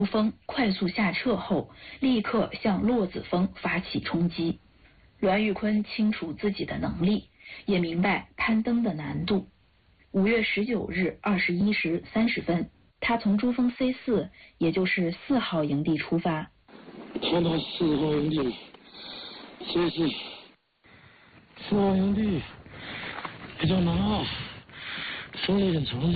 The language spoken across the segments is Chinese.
朱峰快速下撤后，立刻向骆子峰发起冲击。栾玉坤清楚自己的能力，也明白攀登的难度。5月19日21时30分，他从珠峰 C4，也就是4号营地出发。 看到4号营地，C4，4号营地比较难啊，升了一点成绩。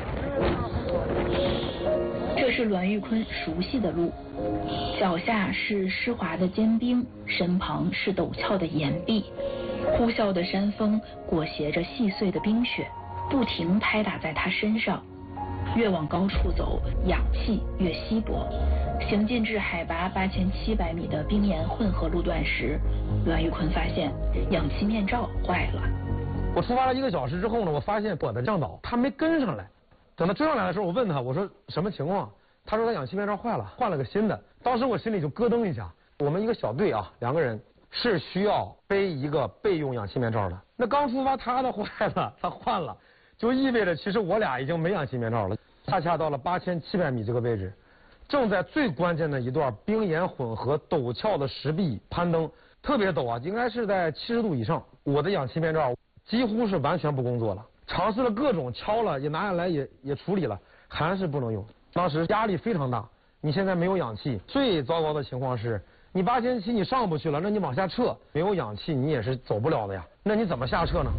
这是栾玉坤熟悉的路，脚下是湿滑的坚冰，身旁是陡峭的岩壁，呼啸的山风裹挟着细碎的冰雪，不停拍打在他身上。越往高处走，氧气越稀薄。行进至海拔8700米的冰岩混合路段时，栾玉坤发现氧气面罩坏了。 我出发了1个小时之后呢，我发现我的向导他没跟上来。等他追上来的时候，我问他，我说什么情况？他说他氧气面罩坏了，换了个新的。当时我心里就咯噔一下。我们一个小队啊，2个人是需要背一个备用氧气面罩的。那刚出发他的坏了，他换了，就意味着其实我俩已经没氧气面罩了。恰恰到了8700米这个位置，正在最关键的一段冰岩混合陡峭的石壁攀登，特别陡啊，应该是在70度以上。我的氧气面罩几乎是完全不工作了。尝试了各种敲了，也拿下来也处理了，还是不能用。当时压力非常大，你现在没有氧气，最糟糕的情况是你8700你上不去了，那你往下撤，没有氧气你也是走不了的呀。那你怎么下撤呢？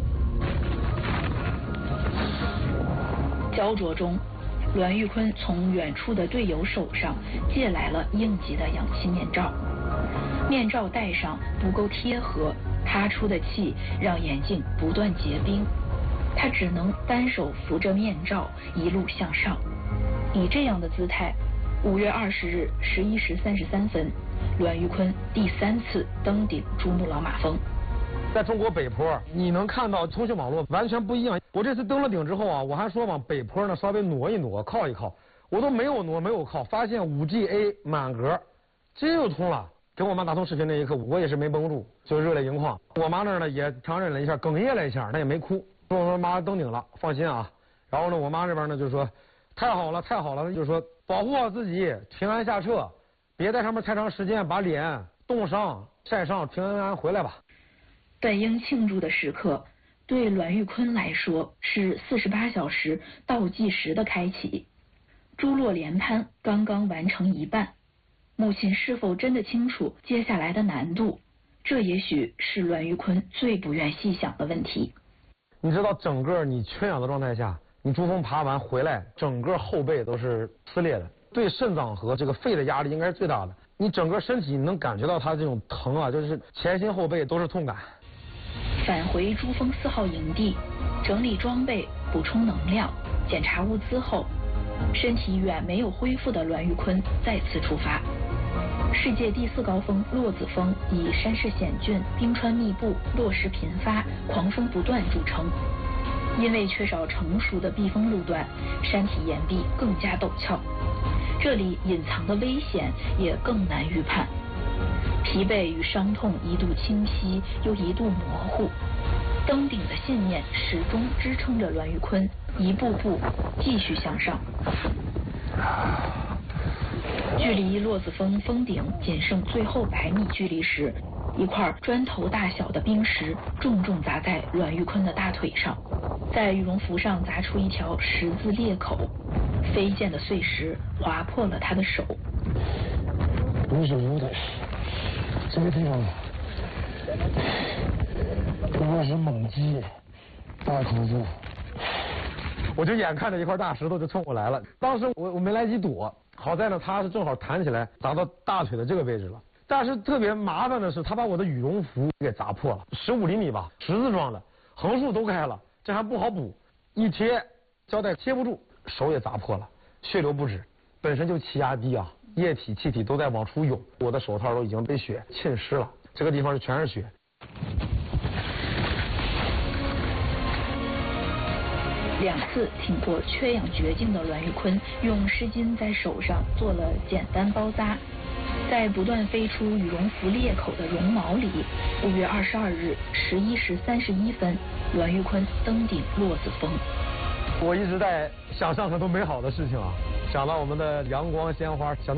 焦灼中，栾玉坤从远处的队友手上借来了应急的氧气面罩，面罩戴上不够贴合，哈出的气让眼镜不断结冰。他只能单手扶着面罩一路向上，以这样的姿态，5月20日11时33分，栾玉坤第3次登顶珠穆朗玛峰。 在中国北坡，你能看到通讯网络完全不一样。我这次登了顶之后啊，我还说往北坡呢稍微挪一挪，靠一靠，我都没有挪，没有靠，发现5G A 满格，这又通了。跟我妈打通视频那一刻，我也是没绷住，就热泪盈眶。我妈那儿呢也强忍了一下，哽咽了一下，她也没哭。我说妈登顶了，放心啊。然后呢，我妈这边呢就说太好了，太好了，就说保护好自己，平安下撤，别在上面太长时间把脸冻伤、晒伤，平安安回来吧。 本应庆祝的时刻，对栾玉坤来说是48小时倒计时的开启。珠洛连攀刚刚完成一半，母亲是否真的清楚接下来的难度？这也许是栾玉坤最不愿细想的问题。 你知道，整个你缺氧的状态下，你珠峰爬完回来，整个后背都是撕裂的，对肾脏和这个肺的压力应该是最大的。你整个身体能感觉到它这种疼啊，就是前心后背都是痛感。 返回珠峰4号营地，整理装备、补充能量、检查物资后，身体远没有恢复的栾玉坤再次出发。世界第4高峰骆子峰以山势险峻、冰川密布、落石频发、狂风不断著称。因为缺少成熟的避风路段，山体岩壁更加陡峭，这里隐藏的危险也更难预判。疲惫与伤痛一度清晰，又一度模糊。登顶的信念始终支撑着栾玉坤一步步继续向上。距离骆子峰峰顶仅剩最后100米距离时，一块砖头大小的冰石重重砸在栾玉坤的大腿上，在羽绒服上砸出一条十字裂口，飞溅的碎石划破了他的手。 我手有点，这个地方不过是猛击，大口子。 我就眼看着一块大石头就冲过来了，当时我没来及躲，好在呢它是正好弹起来砸到大腿的这个位置了。但是特别麻烦的是，他把我的羽绒服给砸破了，15厘米吧，十字状的，横竖都开了，这还不好补，一贴胶带贴不住，手也砸破了，血流不止，本身就气压低啊，液体气体都在往出涌，我的手套都已经被血浸湿了，这个地方全是血。 2次挺过缺氧绝境的栾玉坤，用湿巾在手上做了简单包扎，在不断飞出羽绒服裂口的绒毛里，5月22日11时31分，栾玉坤登顶骆子峰。 我一直在想象很多美好的事情啊， 想到我们的阳光鲜花，想到。